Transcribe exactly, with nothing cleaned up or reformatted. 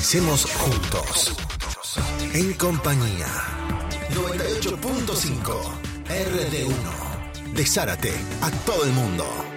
Organicemos juntos. En compañía. noventa y ocho punto cinco R D uno. De Zárate a todo el mundo.